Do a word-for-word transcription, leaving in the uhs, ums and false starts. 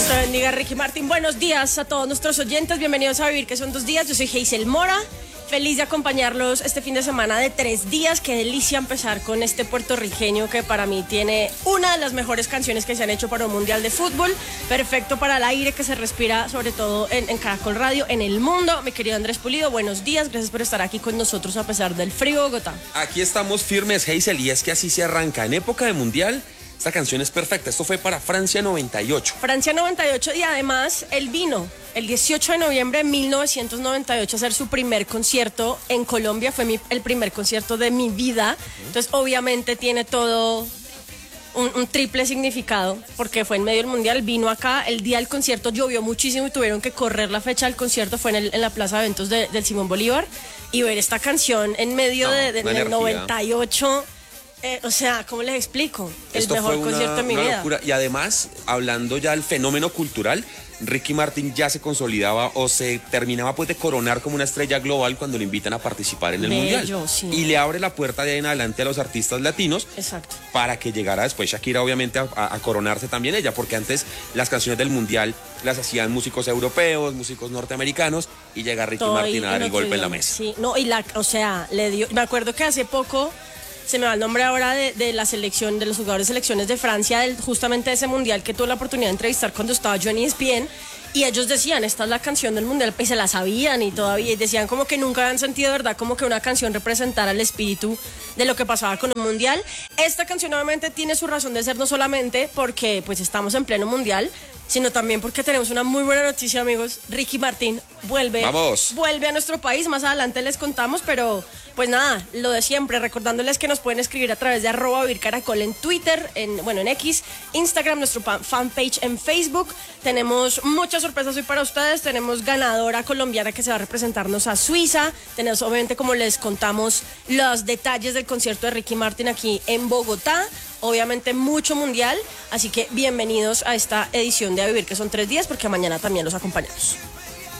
Dios te bendiga, Ricky Martin. Buenos días a todos nuestros oyentes. Bienvenidos a Vivir, que son dos días. Yo soy Hazel Mora. Feliz de acompañarlos este fin de semana de tres días. Qué delicia empezar con este puertorriqueño que para mí tiene una de las mejores canciones que se han hecho para un mundial de fútbol. Perfecto para el aire que se respira, sobre todo en, en Caracol Radio, en el mundo. Mi querido Andrés Pulido, buenos días. Gracias por estar aquí con nosotros a pesar del frío de Bogotá. Aquí estamos firmes, Hazel, y es que así se arranca. En época de mundial, esta canción es perfecta. Esto fue para Francia noventa y ocho. Francia noventa y ocho, y además él vino el dieciocho de noviembre de mil novecientos noventa y ocho a hacer su primer concierto en Colombia. Fue mi, el primer concierto de mi vida. Entonces, obviamente, tiene todo un, un triple significado, porque fue en medio del mundial. Vino acá, el día del concierto llovió muchísimo y tuvieron que correr la fecha del concierto. Fue en, el, en la plaza de eventos de, del Simón Bolívar. Y ver esta canción en medio no, de, de, del noventa y ocho... Eh, o sea, ¿cómo les explico? El Esto mejor fue una, concierto de mi una vida. Locura. Y además, hablando ya del fenómeno cultural, Ricky Martin ya se consolidaba o se terminaba pues de coronar como una estrella global cuando lo invitan a participar en el Bello, mundial. Sí. Y le abre la puerta de ahí en adelante a los artistas latinos. Exacto. Para que llegara después Shakira, obviamente, a, a, a coronarse también ella, porque antes las canciones del mundial las hacían músicos europeos, músicos norteamericanos, y llega Ricky Todo Martin a dar el golpe en la mesa. Sí, no, y la, o sea, le dio, me acuerdo que hace poco se me va el nombre ahora de, de la selección, de los jugadores de selecciones de Francia, del, justamente de ese mundial que tuve la oportunidad de entrevistar cuando estaba yo en E S P N, y ellos decían, esta es la canción del mundial, y se la sabían y todavía, y decían como que nunca habían sentido, ¿verdad?, como que una canción representara el espíritu de lo que pasaba con un mundial. Esta canción obviamente tiene su razón de ser, no solamente porque pues estamos en pleno mundial, sino también porque tenemos una muy buena noticia, amigos. Ricky Martin vuelve, Vamos. vuelve a nuestro país. Más adelante les contamos, pero pues nada, lo de siempre, recordándoles que nos pueden escribir a través de arroba Vivir Caracol en Twitter, en, bueno, en X, Instagram, nuestro fanpage en Facebook. Tenemos muchas sorpresas hoy para ustedes. Tenemos ganadora colombiana que se va a representarnos a Suiza. Tenemos, obviamente, como les contamos, los detalles del concierto de Ricky Martin aquí en Bogotá. Obviamente mucho mundial, así que bienvenidos a esta edición de A Vivir, que son tres días, porque mañana también los acompañamos.